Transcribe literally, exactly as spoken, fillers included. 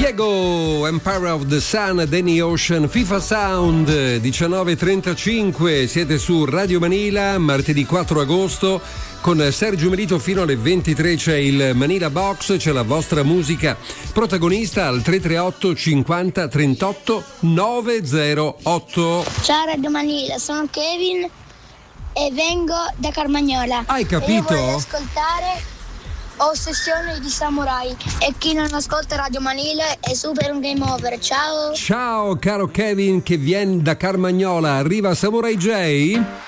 Tego, Empire of the Sun, Danny Ocean, FIFA Sound, diciannove e trentacinque, siete su Radio Manila, martedì quattro agosto, con Sergio Melito fino alle ventitré c'è il Manila Box, c'è la vostra musica protagonista al tre tre otto cinquanta trentotto novecentotto. Ciao Radio Manila, sono Kevin e vengo da Carmagnola. Hai capito? E io voglio ascoltare Ossessione di Samurai, e chi non ascolta Radio Manila è super un game over. Ciao. Ciao caro Kevin che viene da Carmagnola, arriva Samurai J.